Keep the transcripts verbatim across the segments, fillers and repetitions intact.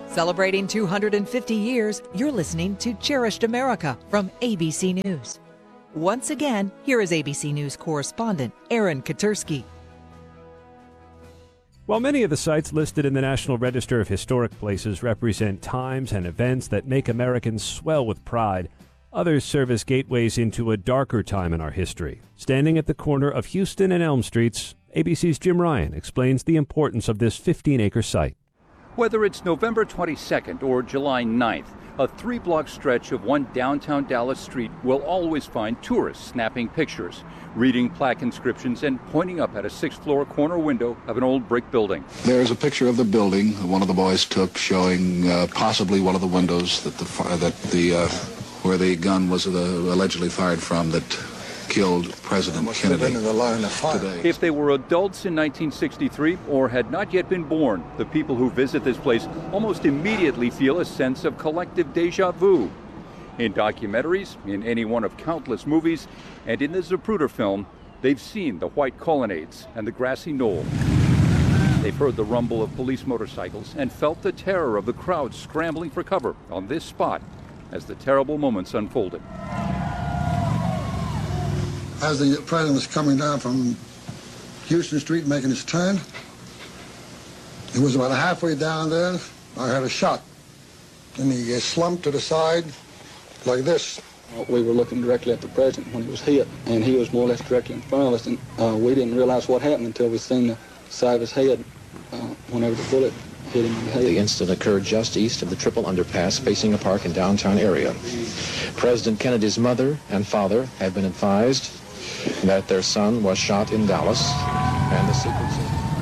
Celebrating two hundred fifty years, you're listening to Cherished America from A B C News. Once again, here is A B C News correspondent Aaron Katersky. While many of the sites listed in the National Register of Historic Places represent times and events that make Americans swell with pride, others serve as gateways into a darker time in our history. Standing at the corner of Houston and Elm Streets, A B C's Jim Ryan explains the importance of this fifteen-acre site. Whether it's November twenty-second or July ninth, a three-block stretch of one downtown Dallas street will always find tourists snapping pictures, reading plaque inscriptions, and pointing up at a sixth-floor corner window of an old brick building. There's a picture of the building one of the boys took showing uh, possibly one of the windows that the that the uh, where the gun was uh, allegedly fired from that killed President Kennedy today. If they were adults in nineteen sixty-three or had not yet been born, the people who visit this place almost immediately feel a sense of collective deja vu. In documentaries, in any one of countless movies, and in the Zapruder film, they've seen the white colonnades and the grassy knoll. They've heard the rumble of police motorcycles and felt the terror of the crowd scrambling for cover on this spot as the terrible moments unfolded. As the president was coming down from Houston Street making his turn, it was about halfway down there, I heard a shot. And he slumped to the side like this. We were looking directly at the president when he was hit, and he was more or less directly in front of us, and uh, we didn't realize what happened until we seen the side of his head uh, whenever the bullet hit him in the head. The incident occurred just east of the Triple Underpass facing a park in downtown area. President Kennedy's mother and father have been advised that their son was shot in Dallas, and the sequence.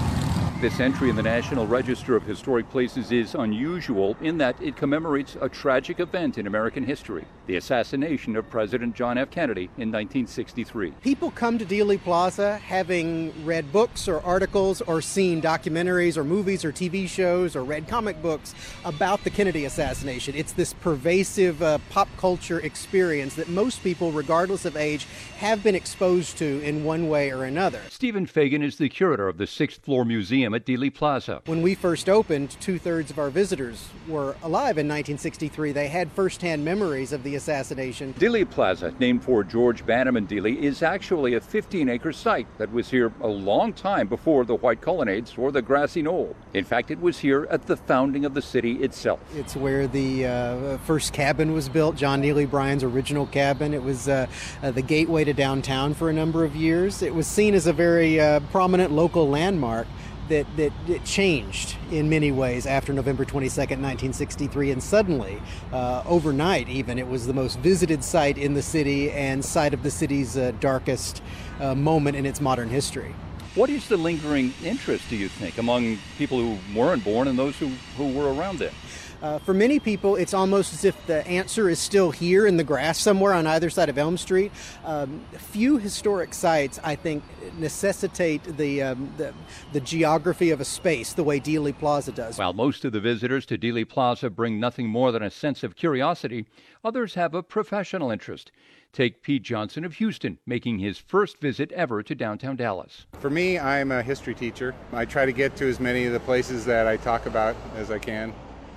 This entry in the National Register of Historic Places is unusual in that it commemorates a tragic event in American history, the assassination of President John F. Kennedy in nineteen sixty-three. People come to Dealey Plaza having read books or articles or seen documentaries or movies or T V shows or read comic books about the Kennedy assassination. It's this pervasive uh, pop culture experience that most people, regardless of age, have been exposed to in one way or another. Stephen Fagan is the curator of the sixth floor museum at Dealey Plaza. When we first opened, two-thirds of our visitors were alive in nineteen sixty-three. They had first-hand memories of the assassination. Dealey Plaza, named for George Bannerman Dealey, is actually a fifteen-acre site that was here a long time before the White Colonnades or the Grassy Knoll. In fact, it was here at the founding of the city itself. It's where the uh, first cabin was built, John Neely Bryan's original cabin. It was uh, uh, the gateway to downtown for a number of years. It was seen as a very uh, prominent local landmark. That, that it changed in many ways after November twenty-second, nineteen sixty-three, and suddenly, uh, overnight even, it was the most visited site in the city and site of the city's uh, darkest uh, moment in its modern history. What is the lingering interest, do you think, among people who weren't born and those who, who were around then? Uh, for many people, it's almost as if the answer is still here in the grass somewhere on either side of Elm Street. Um, few historic sites, I think, necessitate the, um, the the geography of a space the way Dealey Plaza does. While most of the visitors to Dealey Plaza bring nothing more than a sense of curiosity, others have a professional interest. Take Pete Johnson of Houston, making his first visit ever to downtown Dallas. For me, I'm a history teacher. I try to get to as many of the places that I talk about as I can.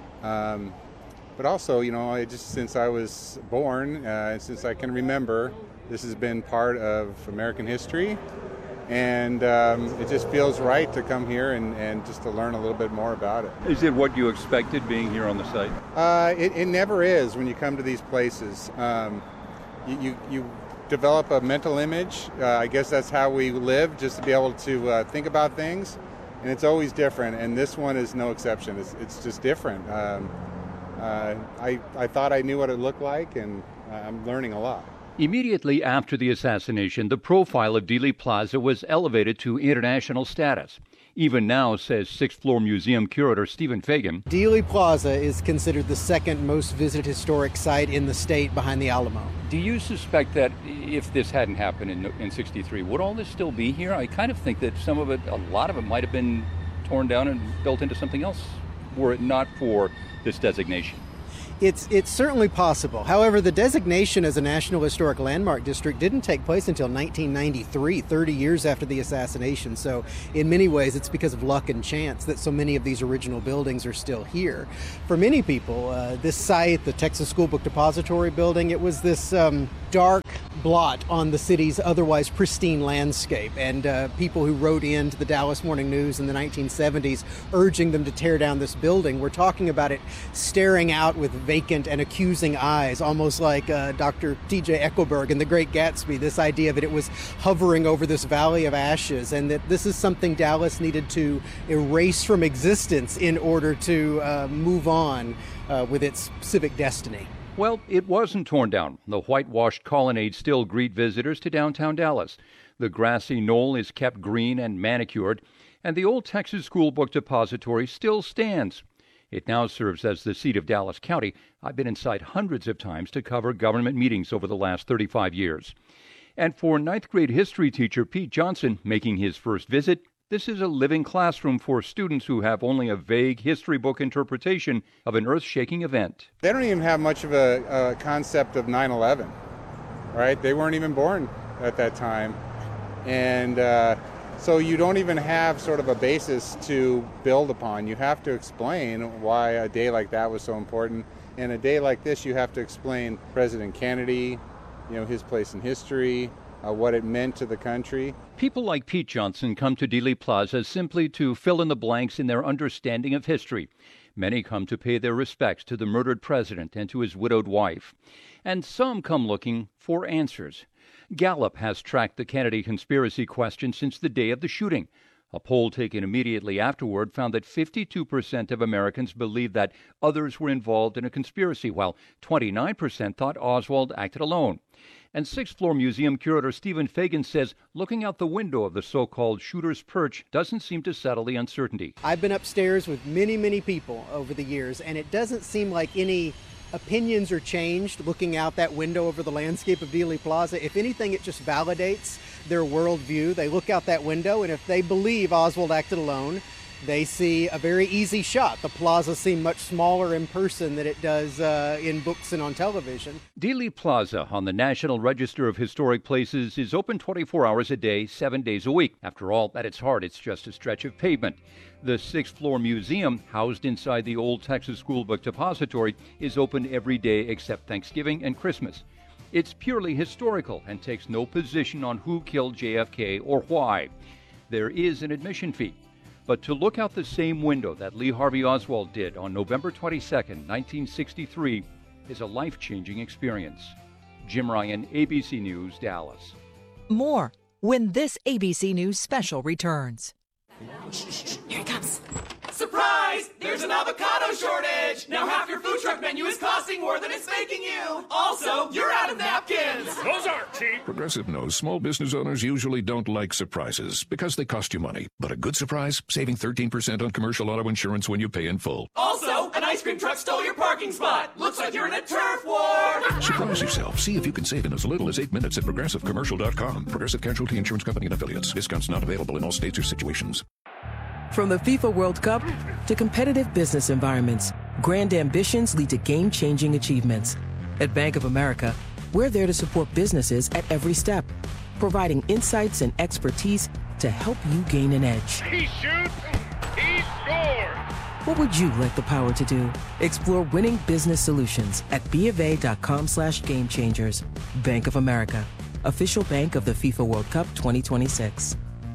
Um, but also, you know, I just since I was born, uh, since I can remember, this has been part of American history, and um, it just feels right to come here and, and just to learn a little bit more about it. Is it what you expected being here on the site? Uh, it, it never is when you come to these places. Um, you, you, you develop a mental image. Uh, I guess that's how we live, just to be able to uh, think about things. And it's always different, and this one is no exception. It's, it's just different. Um, uh, I, I thought I knew what it looked like, and I'm learning a lot. Immediately after the assassination, the profile of Dealey Plaza was elevated to international status. Even now, says sixth floor museum curator Stephen Fagan, Dealey Plaza is considered the second most visited historic site in the state behind the Alamo. Do you suspect that if this hadn't happened in in sixty-three, would all this still be here? I kind of think that some of it, a lot of it might have been torn down and built into something else were it not for this designation. It's it's certainly possible. However, the designation as a National Historic Landmark District didn't take place until nineteen ninety-three, thirty years after the assassination. So in many ways, it's because of luck and chance that so many of these original buildings are still here. For many people, uh, this site, the Texas School Book Depository building, it was this um, dark blot on the city's otherwise pristine landscape. And uh, people who wrote in to the Dallas Morning News in the nineteen seventies urging them to tear down this building were talking about it staring out with vacant and accusing eyes, almost like uh, Doctor T J Eckleburg in The Great Gatsby, this idea that it was hovering over this valley of ashes and that this is something Dallas needed to erase from existence in order to uh, move on uh, with its civic destiny. Well, it wasn't torn down. The whitewashed colonnades still greet visitors to downtown Dallas. The grassy knoll is kept green and manicured, and the old Texas School Book Depository still stands. It now serves as the seat of Dallas County. I've been inside hundreds of times to cover government meetings over the last thirty-five years. And for ninth grade history teacher Pete Johnson making his first visit, this is a living classroom for students who have only a vague history book interpretation of an earth-shaking event. They don't even have much of a, a concept of nine eleven, right? They weren't even born at that time. And uh, so you don't even have sort of a basis to build upon. You have to explain why a day like that was so important. And a day like this, you have to explain President Kennedy, you know, his place in history, uh, what it meant to the country. People like Pete Johnson come to Dealey Plaza simply to fill in the blanks in their understanding of history. Many come to pay their respects to the murdered president and to his widowed wife. And some come looking for answers. Gallup has tracked the Kennedy conspiracy question since the day of the shooting. A poll taken immediately afterward found that fifty-two percent of Americans believed that others were involved in a conspiracy, while twenty-nine percent thought Oswald acted alone. And Sixth Floor Museum curator Stephen Fagan says looking out the window of the so-called shooter's perch doesn't seem to settle the uncertainty. I've been upstairs with many, many people over the years, and it doesn't seem like any opinions are changed looking out that window over the landscape of Dealey Plaza. If anything, it just validates their worldview. They look out that window, and if they believe Oswald acted alone, they see a very easy shot. The plaza seemed much smaller in person than it does uh, in books and on television. Dealey Plaza on the National Register of Historic Places is open twenty-four hours a day, seven days a week. After all, at its heart, it's just a stretch of pavement. The Sixth Floor Museum, housed inside the old Texas School Book Depository, is open every day except Thanksgiving and Christmas. It's purely historical and takes no position on who killed J F K or why. There is an admission fee. But to look out the same window that Lee Harvey Oswald did on November twenty-second, nineteen sixty-three, is a life-changing experience. Jim Ryan, A B C News, Dallas. More when this A B C News special returns. Here it comes. Surprise! There's an avocado shortage! Now half your food truck menu is costing more than it's making you! Also, you're out of napkins! Those aren't cheap! Progressive knows small business owners usually don't like surprises because they cost you money. But a good surprise? Saving thirteen percent on commercial auto insurance when you pay in full. Also, an ice cream truck stole your parking spot! Looks like you're in a turf war! Surprise yourself. See if you can save in as little as eight minutes at progressive commercial dot com. Progressive Casualty Insurance Company and Affiliates. Discounts not available in all states or situations. From the FIFA World Cup to competitive business environments, grand ambitions lead to game-changing achievements. At Bank of America, we're there to support businesses at every step, providing insights and expertise to help you gain an edge. He shoots, he scores! What would you like the power to do? Explore winning business solutions at BofA.com slash game changers. Bank of America, official bank of the FIFA World Cup twenty twenty-six.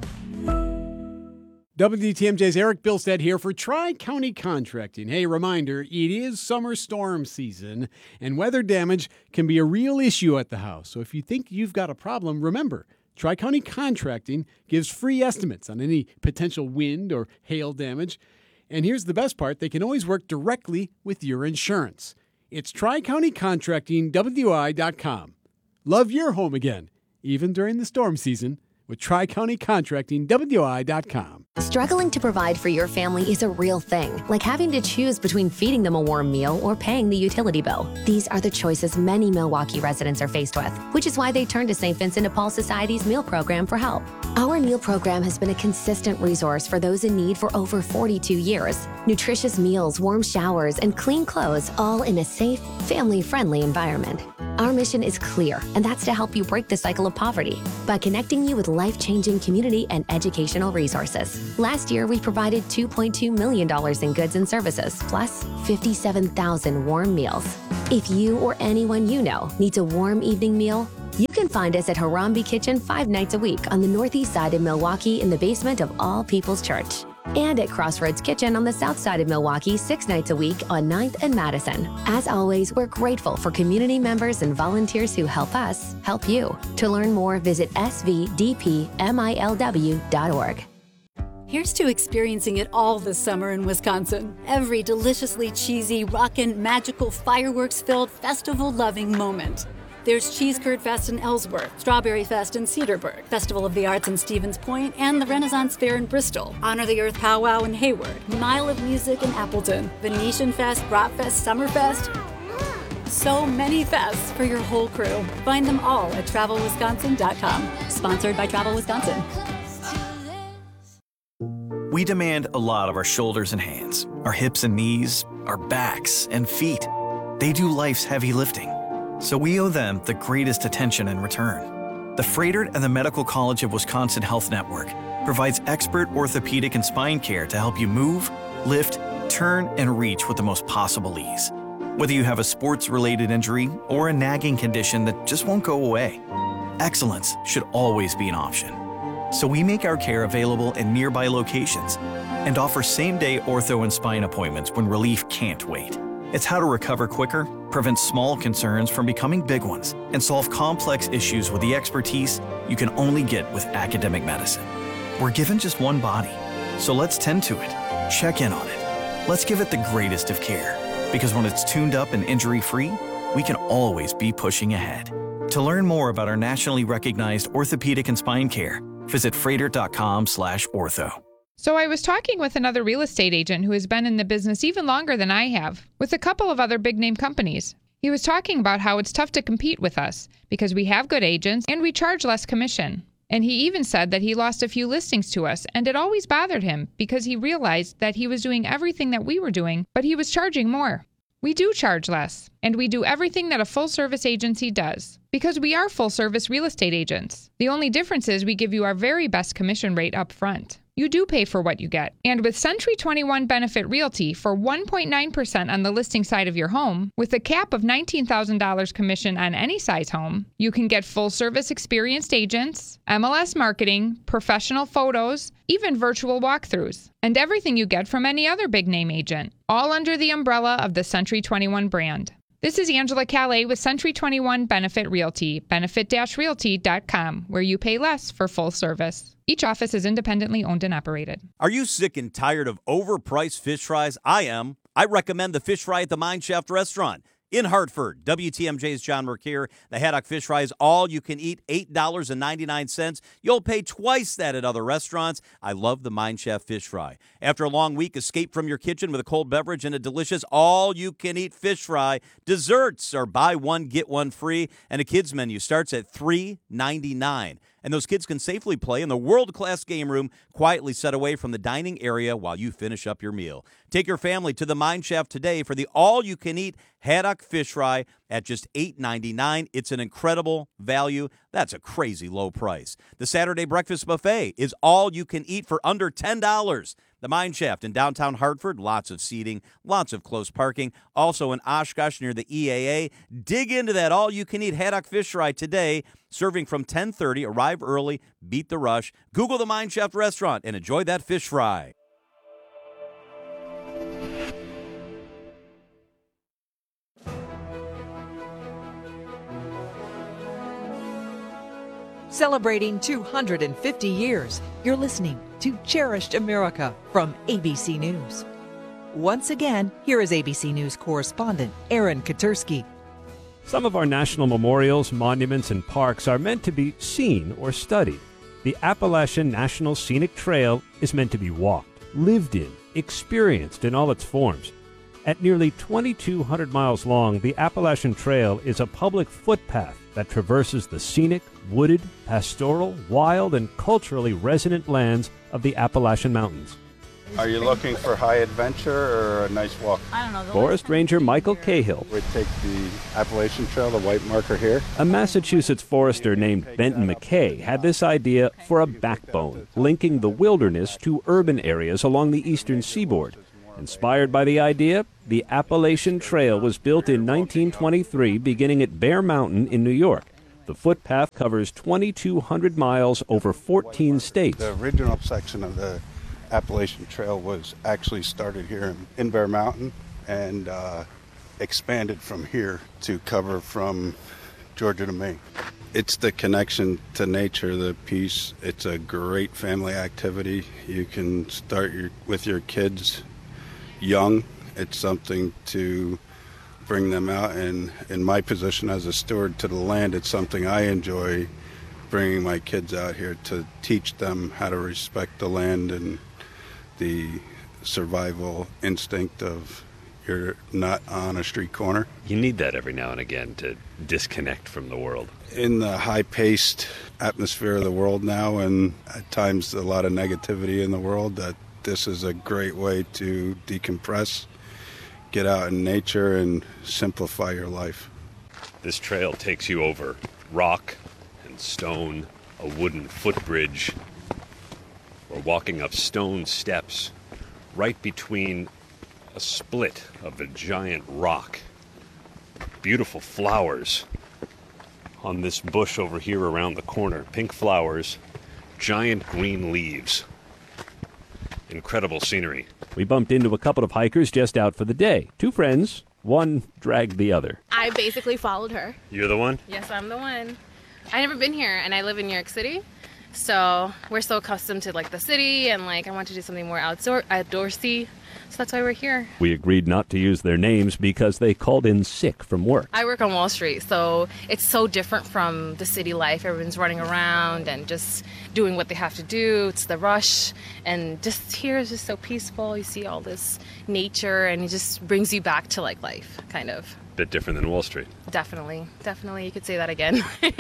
W T M J's Eric Bilstead here for Tri-County Contracting. Hey, reminder, it is summer storm season, and weather damage can be a real issue at the house. So if you think you've got a problem, remember, Tri-County Contracting gives free estimates on any potential wind or hail damage. And here's the best part, they can always work directly with your insurance. It's Tri-County Contracting W I dot com. Love your home again, even during the storm season, with Tri-County Contracting, W I dot com. Struggling to provide for your family is a real thing, like having to choose between feeding them a warm meal or paying the utility bill. These are the choices many Milwaukee residents are faced with, which is why they turn to Saint Vincent de Paul Society's meal program for help. Our meal program has been a consistent resource for those in need for over forty-two years. Nutritious meals, warm showers, and clean clothes, all in a safe, family-friendly environment. Our mission is clear, and that's to help you break the cycle of poverty by connecting you with life-changing community and educational resources. Last year, we provided two point two million dollars in goods and services, plus fifty-seven thousand warm meals. If you or anyone you know needs a warm evening meal, you can find us at Harambe Kitchen five nights a week on the northeast side of Milwaukee in the basement of All People's Church. And at Crossroads Kitchen on the south side of Milwaukee six nights a week on ninth and Madison. As always, we're grateful for community members and volunteers who help us help you. To learn more, visit S V D P M I L W dot org. Here's to experiencing it all this summer in Wisconsin. Every deliciously cheesy, rockin', magical, fireworks-filled, festival-loving moment. There's Cheese Curd Fest in Ellsworth, Strawberry Fest in Cedarburg, Festival of the Arts in Stevens Point, and the Renaissance Fair in Bristol, Honor the Earth Powwow in Hayward, Mile of Music in Appleton, Venetian Fest, Bratfest, Summerfest. So many fests for your whole crew. Find them all at travel wisconsin dot com. Sponsored by Travel Wisconsin. We demand a lot of our shoulders and hands, our hips and knees, our backs and feet. They do life's heavy lifting. So we owe them the greatest attention in return. The Froedtert and the Medical College of Wisconsin Health Network provides expert orthopedic and spine care to help you move, lift, turn, and reach with the most possible ease. Whether you have a sports-related injury or a nagging condition that just won't go away, excellence should always be an option. So we make our care available in nearby locations and offer same-day ortho and spine appointments when relief can't wait. It's how to recover quicker, prevent small concerns from becoming big ones, and solve complex issues with the expertise you can only get with academic medicine. We're given just one body, so let's tend to it, check in on it. Let's give it the greatest of care, because when it's tuned up and injury-free, we can always be pushing ahead. To learn more about our nationally recognized orthopedic and spine care, visit froedtert dot com slash ortho. So I was talking with another real estate agent who has been in the business even longer than I have, with a couple of other big-name companies. He was talking about how it's tough to compete with us because we have good agents and we charge less commission. And he even said that he lost a few listings to us, and it always bothered him because he realized that he was doing everything that we were doing, but he was charging more. We do charge less, and we do everything that a full-service agency does, because we are full-service real estate agents. The only difference is we give you our very best commission rate up front. You do pay for what you get. And with Century twenty-one Benefit Realty, for one point nine percent on the listing side of your home, with a cap of nineteen thousand dollars commission on any size home, you can get full-service experienced agents, M L S marketing, professional photos, even virtual walkthroughs, and everything you get from any other big-name agent, all under the umbrella of the Century twenty-one brand. This is Angela Calais with Century twenty-one Benefit Realty, benefit dash realty dot com, where you pay less for full service. Each office is independently owned and operated. Are you sick and tired of overpriced fish fries? I am. I recommend the fish fry at the Mine Shaft Restaurant in Hartford. W T M J's John Mercure. The haddock fish fry is all you can eat, eight dollars and ninety-nine cents. You'll pay twice that at other restaurants. I love the Mine Shaft fish fry. After a long week, escape from your kitchen with a cold beverage and a delicious all-you-can-eat fish fry. Desserts are buy one, get one free, and a kids menu starts at three ninety-nine. And those kids can safely play in the world-class game room, quietly set away from the dining area while you finish up your meal. Take your family to the Mine Shaft today for the all-you-can-eat haddock fish fry at just eight ninety-nine. It's an incredible value. That's a crazy low price. The Saturday breakfast buffet is all you can eat for under ten dollars. The Mine Shaft in downtown Hartford, lots of seating, lots of close parking. Also in Oshkosh near the E A A. Dig into that all-you-can-eat haddock fish fry today. Serving from ten thirty. Arrive early, beat the rush. Google the Mine Shaft Restaurant and enjoy that fish fry. Celebrating two hundred fifty years, you're listening to Cherished America from A B C News. Once again, here is A B C News correspondent Aaron Katersky. Some of our national memorials, monuments, and parks are meant to be seen or studied. The Appalachian National Scenic Trail is meant to be walked, lived in, experienced in all its forms. At nearly twenty-two hundred miles long, the Appalachian Trail is a public footpath that traverses the scenic, wooded, pastoral, wild, and culturally resonant lands of the Appalachian Mountains. Are you looking for high adventure or a nice walk? I don't know. Forest Ranger Michael Cahill. We take the Appalachian Trail, the white marker here. A Massachusetts forester named Benton McKay had this idea for a backbone, linking the wilderness to urban areas along the eastern seaboard. Inspired by the idea, the Appalachian Trail was built in nineteen twenty-three, beginning at Bear Mountain in New York. The footpath covers twenty-two hundred miles over fourteen states. The original section of the Appalachian Trail was actually started here in, in Bear Mountain and uh, expanded from here to cover from Georgia to Maine. It's the connection to nature, the peace. It's a great family activity. You can start your, with your kids young. It's something to bring them out, and in my position as a steward to the land, it's something I enjoy bringing my kids out here to teach them how to respect the land and the survival instinct of you're not on a street corner. You need that every now and again to disconnect from the world. In the high-paced atmosphere of the world now, and at times a lot of negativity in the world, that this is a great way to decompress, get out in nature, and simplify your life. This trail takes you over rock and stone, a wooden footbridge. We're walking up stone steps right between a split of a giant rock. Beautiful flowers on this bush over here around the corner. Pink flowers, giant green leaves. Incredible scenery. We bumped into a couple of hikers just out for the day. Two friends, one dragged the other. I basically followed her. You're the one? Yes, I'm the one. I've never been here, and I live in New York City. So we're so accustomed to like the city, and like I want to do something more outdoor, outdoorsy. So that's why we're here. We agreed not to use their names because they called in sick from work. I work on Wall Street, so it's so different from the city life. Everyone's running around and just doing what they have to do. It's the rush, and just here is just so peaceful. You see all this nature, and it just brings you back to like life, kind of. Bit different than Wall Street. Definitely, definitely. You could say that again.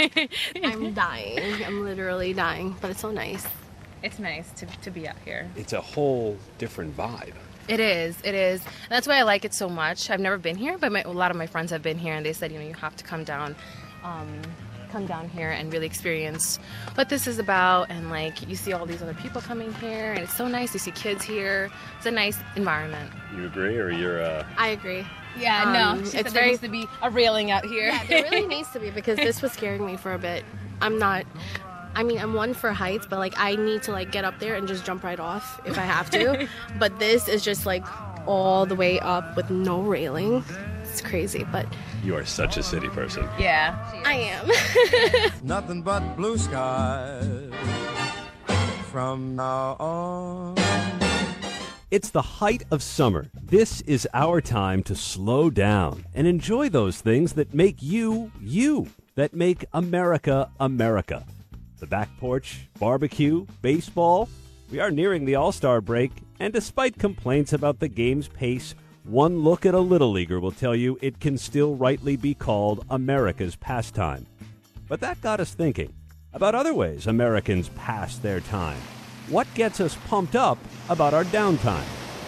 I'm dying. I'm literally dying, but it's so nice. It's nice to, to be out here. It's a whole different vibe. It is, it is. And that's why I like it so much. I've never been here, but my, a lot of my friends have been here, and they said, you know, you have to come down, um, come down here and really experience what this is about. And like, you see all these other people coming here, and it's so nice. You see kids here. It's a nice environment. You agree, or you're? Uh... I agree. Yeah, um, no. She it's said very there needs to be a railing out here. Yeah, there really needs to be, because this was scaring me for a bit. I'm not. I mean, I'm one for heights, but like I need to like get up there and just jump right off if I have to. But this is just like all the way up with no railing. It's crazy, but You are such a city person. Yeah, I am. Nothing but blue skies from now on. It's the height of summer. This is our time to slow down and enjoy those things that make you, you, that make America, America. The back porch, barbecue, baseball. We are nearing the All-Star break, and despite complaints about the game's pace, one look at a Little Leaguer will tell you it can still rightly be called America's pastime. But that got us thinking about other ways Americans pass their time. What gets us pumped up about our downtime?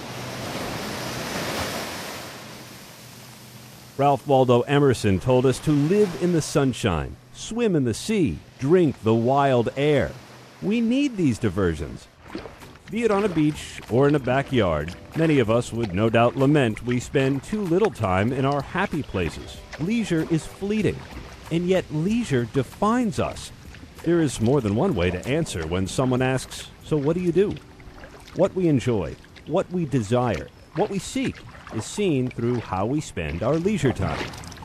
Ralph Waldo Emerson told us to live in the sunshine, swim in the sea, drink the wild air. We need these diversions. Be it on a beach or in a backyard, many of us would no doubt lament we spend too little time in our happy places. Leisure is fleeting, and yet leisure defines us. There is more than one way to answer when someone asks, so what do you do? What we enjoy, what we desire, what we seek is seen through how we spend our leisure time.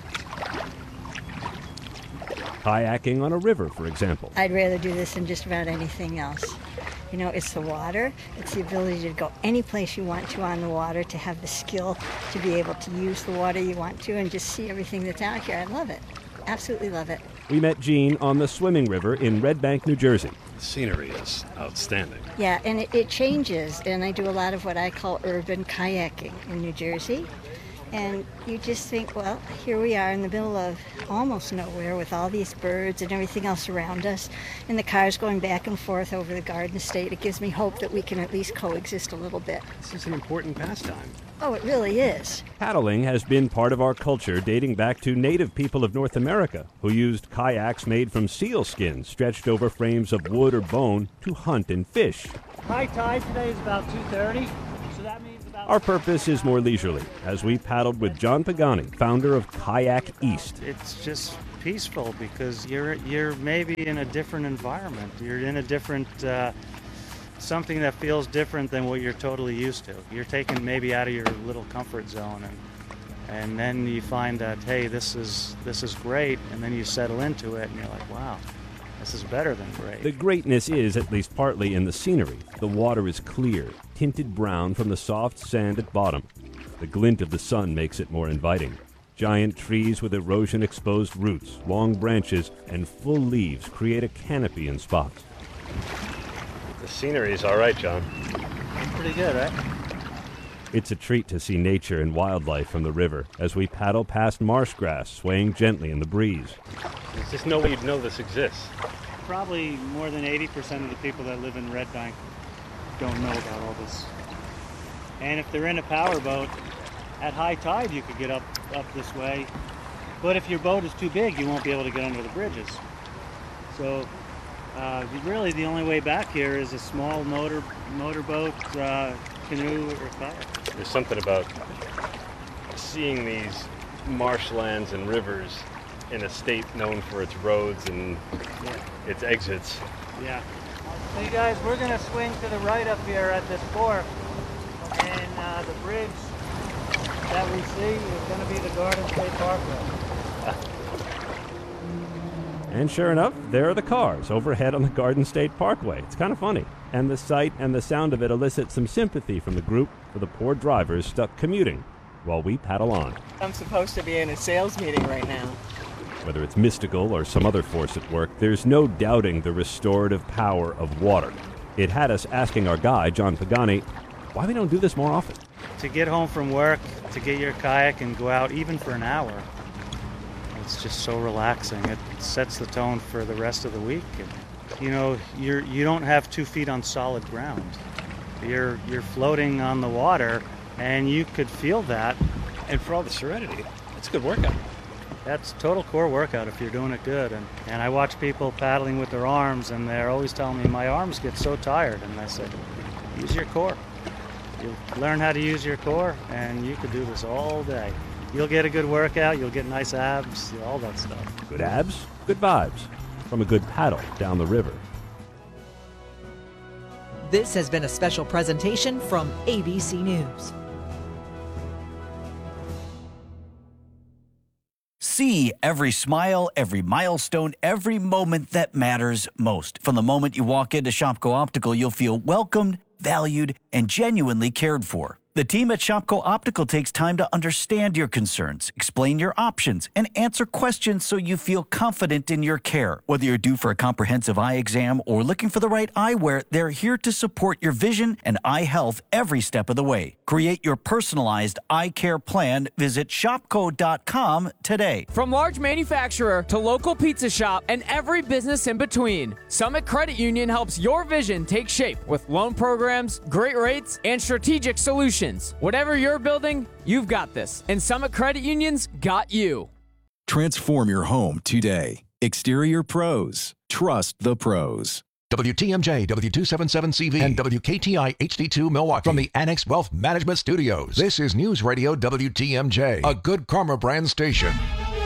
Kayaking on a river, for example. I'd rather do this than just about anything else. You know, it's the water. It's the ability to go any place you want to on the water, to have the skill to be able to use the water you want to and just see everything that's out here. I love it. Absolutely love it. We met Jean on the Swimming River in Red Bank, New Jersey. the scenery is outstanding. Yeah, and it, it changes, and I do a lot of what I call urban kayaking in New Jersey. And you just think, well, here we are in the middle of almost nowhere with all these birds and everything else around us, and the cars going back and forth over the Garden State. It gives me hope that we can at least coexist a little bit. This is an important pastime. Oh, it really is. Paddling has been part of our culture dating back to native people of North America who used kayaks made from seal skins stretched over frames of wood or bone to hunt and fish. High tide today is about two thirty, so that means about... Our purpose is more leisurely, as we paddled with John Pagani, founder of Kayak East. It's just peaceful because you're you're maybe in a different environment. You're in a different... Uh, something that feels different than what you're totally used to. You're taken maybe out of your little comfort zone, and and then you find that, hey, this is this is great, and then you settle into it and you're like, wow, this is better than great. The greatness is at least partly in the scenery. The water is clear, tinted brown from the soft sand at bottom. The glint of the sun makes it more inviting. Giant trees with erosion-exposed roots, long branches, and full leaves create a canopy in spots. The scenery is all right, John. Pretty good, right? It's a treat to see nature and wildlife from the river as we paddle past marsh grass swaying gently in the breeze. There's just no way you'd know this exists. Probably more than eighty percent of the people that live in Red Bank don't know about all this. And if they're in a power boat, at high tide you could get up, up this way. But if your boat is too big, you won't be able to get under the bridges. So Uh, really, the only way back here is a small motor motorboat, uh, canoe, or kayak. There's something about seeing these marshlands and rivers in a state known for its roads and yeah. its exits. Yeah. So you guys, we're going to swing to the right up here at this fork, and uh, the bridge that we see is going to be the Garden State Parkway. And sure enough, there are the cars overhead on the Garden State Parkway. It's kind of funny. And the sight and the sound of it elicit some sympathy from the group for the poor drivers stuck commuting while we paddle on. I'm supposed to be in a sales meeting right now. Whether it's mystical or some other force at work, there's no doubting the restorative power of water. It had us asking our guide, John Pagani, why we don't do this more often. To get home from work, to get your kayak and go out even for an hour, it's just so relaxing. It sets the tone for the rest of the week. And, you know, you're you don't have two feet on solid ground. You're you're floating on the water, and you could feel that. And for all the serenity, it's a good workout. That's total core workout if you're doing it good. And and I watch people paddling with their arms, and they're always telling me my arms get so tired. And I said, use your core. You learn how to use your core, and you could do this all day. You'll get a good workout, you'll get nice abs, all that stuff. Good abs, good vibes from a good paddle down the river. This has been a special presentation from A B C News. See every smile, every milestone, every moment that matters most. From the moment you walk into Shopko Optical, you'll feel welcomed, valued, and genuinely cared for. The team at Shopko Optical takes time to understand your concerns, explain your options, and answer questions so you feel confident in your care. Whether you're due for a comprehensive eye exam or looking for the right eyewear, they're here to support your vision and eye health every step of the way. Create your personalized eye care plan. Visit shopko dot com today. From large manufacturer to local pizza shop and every business in between, Summit Credit Union helps your vision take shape with loan programs, great rates, and strategic solutions. Whatever you're building, you've got this. And Summit Credit Union's got you. Transform your home today. Exterior Pros. Trust the pros. W T M J, W two seventy-seven C V, and W K T I H D two Milwaukee from the Annex Wealth Management Studios. This is News Radio W T M J, a Good Karma brand station.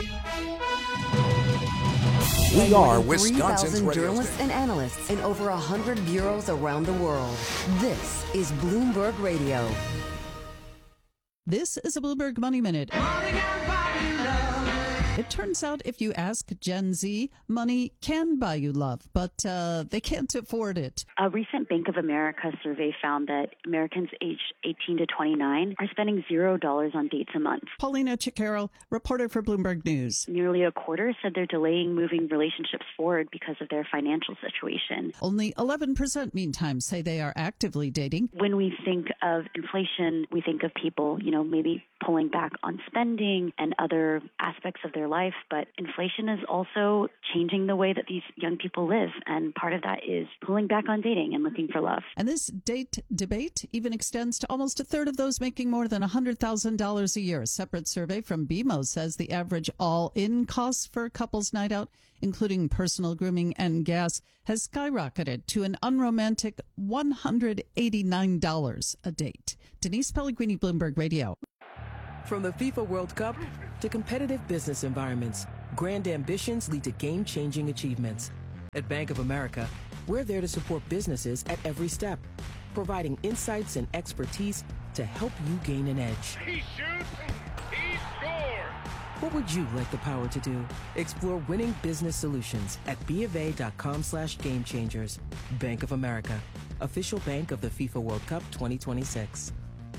We are Wisconsin's radio journalists station. And analysts in over one hundred bureaus around the world. This is Bloomberg Radio. This is a Bloomberg Money Minute. It turns out if you ask Gen Z, money can buy you love, but uh, they can't afford it. A recent Bank of America survey found that Americans aged eighteen to twenty-nine are spending zero dollars on dates a month. Paulina Chicaro, reporter for Bloomberg News. Nearly a quarter said they're delaying moving relationships forward because of their financial situation. Only eleven percent, meantime, say they are actively dating. When we think of inflation, we think of people, you know, maybe pulling back on spending and other aspects of their life, but inflation is also changing the way that these young people live, and part of that is pulling back on dating and looking for love. And this date debate even extends to almost a third of those making more than one hundred thousand dollars a year. A separate survey from B M O says the average all-in costs for a couple's night out, including personal grooming and gas, has skyrocketed to an unromantic one hundred eighty-nine dollars a date. Denise Pellegrini, Bloomberg Radio. From the FIFA World Cup to competitive business environments, grand ambitions lead to game-changing achievements. At Bank of America, we're there to support businesses at every step, providing insights and expertise to help you gain an edge. He shoots, he scores! What would you like the power to do? Explore winning business solutions at BofA.com slash game changers. Bank of America, official bank of the FIFA World Cup twenty twenty-six.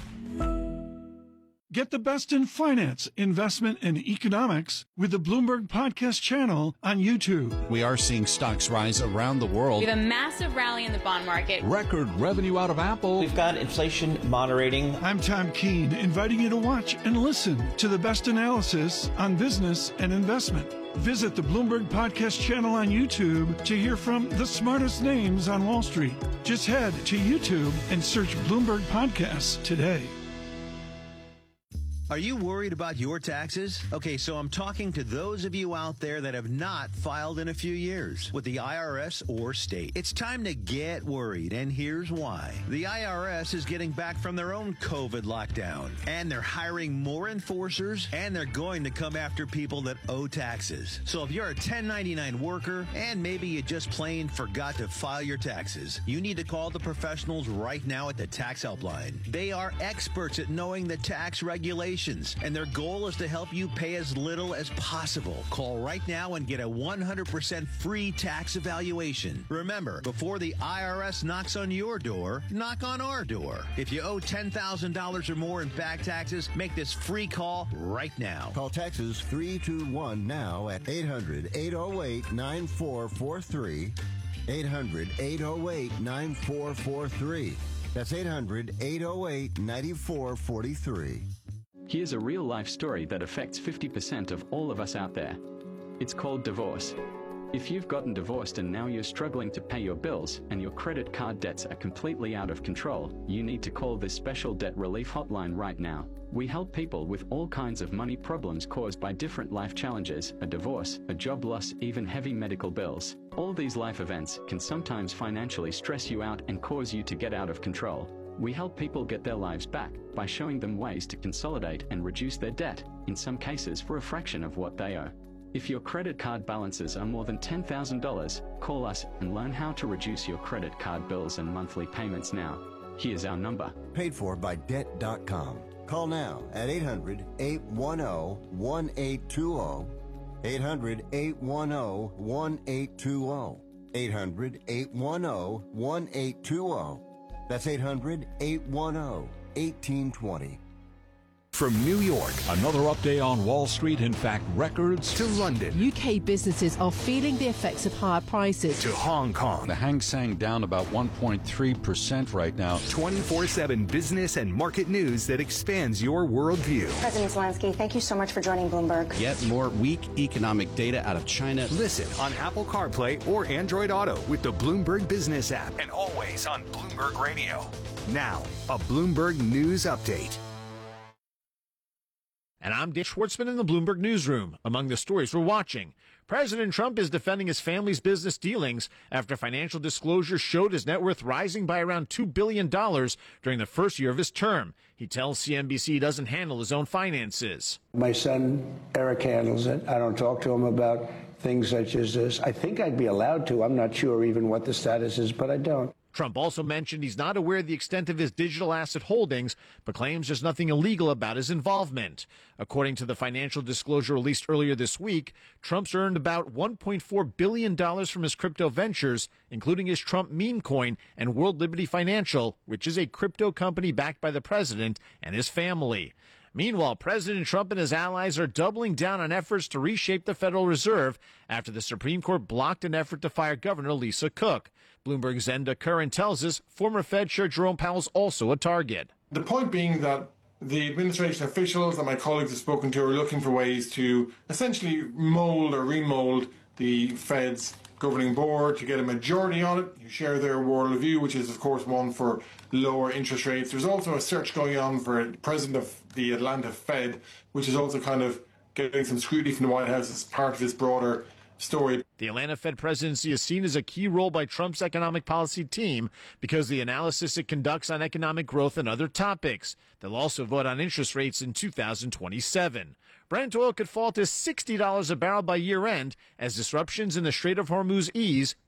Get the best in finance, investment, and economics with the Bloomberg Podcast channel on YouTube. We are seeing stocks rise around the world. We have a massive rally in the bond market. Record revenue out of Apple. We've got inflation moderating. I'm Tom Keene, inviting you to watch and listen to the best analysis on business and investment. Visit the Bloomberg Podcast channel on YouTube to hear from the smartest names on Wall Street. Just head to YouTube and search Bloomberg Podcasts today. Are you worried about your taxes? Okay, so I'm talking to those of you out there that have not filed in a few years with the I R S or state. It's time to get worried, and here's why. The I R S is getting back from their own COVID lockdown, and they're hiring more enforcers, and they're going to come after people that owe taxes. So if you're a ten ninety-nine worker, and maybe you just plain forgot to file your taxes, you need to call the professionals right now at the Tax Helpline. They are experts at knowing the tax regulations, and their goal is to help you pay as little as possible. Call right now and get a one hundred percent free tax evaluation. Remember, before the I R S knocks on your door, knock on our door. If you owe ten thousand dollars or more in back taxes, make this free call right now. Call Texas three two one now at eight hundred, eight oh eight, nine four four three. eight hundred, eight oh eight, nine four four three. That's eight hundred, eight oh eight, nine four four three. Here's a real-life story that affects fifty percent of all of us out there. It's called divorce. If you've gotten divorced and now you're struggling to pay your bills and your credit card debts are completely out of control, you need to call this special debt relief hotline right now. We help people with all kinds of money problems caused by different life challenges, a divorce, a job loss, even heavy medical bills. All these life events can sometimes financially stress you out and cause you to get out of control. We help people get their lives back by showing them ways to consolidate and reduce their debt, in some cases for a fraction of what they owe. If your credit card balances are more than ten thousand dollars, call us and learn how to reduce your credit card bills and monthly payments now. Here's our number. Paid for by debt dot com. Call now at eight hundred, eight one zero, one eight two zero. eight hundred, eight one zero, one eight two zero. eight hundred, eight one zero, one eight two zero. That's eight hundred, eight one zero, one eight two zero. From New York, another update on Wall Street, in fact, records, to London. U K businesses are feeling the effects of higher prices. To Hong Kong. The Hang Seng down about one point three percent right now. twenty-four seven business and market news that expands your worldview. President Zelensky, thank you so much for joining Bloomberg. Yet more weak economic data out of China. Listen on Apple CarPlay or Android Auto with the Bloomberg Business app, and always on Bloomberg Radio. Now, a Bloomberg News Update. And I'm Dick Schwartzman in the Bloomberg Newsroom. Among the stories we're watching, President Trump is defending his family's business dealings after financial disclosures showed his net worth rising by around two billion dollars during the first year of his term. He tells C N B C he doesn't handle his own finances. My son, Eric, handles it. I don't talk to him about things such as this. I think I'd be allowed to. I'm not sure even what the status is, but I don't. Trump also mentioned he's not aware of the extent of his digital asset holdings, but claims there's nothing illegal about his involvement. According to the financial disclosure released earlier this week, Trump's earned about one point four billion dollars from his crypto ventures, including his Trump meme coin and World Liberty Financial, which is a crypto company backed by the president and his family. Meanwhile, President Trump and his allies are doubling down on efforts to reshape the Federal Reserve after the Supreme Court blocked an effort to fire Governor Lisa Cook. Bloomberg's Zenda Curran tells us former Fed Chair Jerome Powell's also a target. The point being that the administration officials that my colleagues have spoken to are looking for ways to essentially mold or remold the Fed's governing board to get a majority on it. You share their worldview, which is, of course, one for lower interest rates. There's also a search going on for president of the Atlanta Fed, which is also kind of getting some scrutiny from the White House as part of this broader story. The Atlanta Fed presidency is seen as a key role by Trump's economic policy team because of the analysis it conducts on economic growth and other topics. They'll also vote on interest rates in two thousand twenty-seven. Brent oil could fall to sixty dollars a barrel by year end as disruptions in the Strait of Hormuz ease.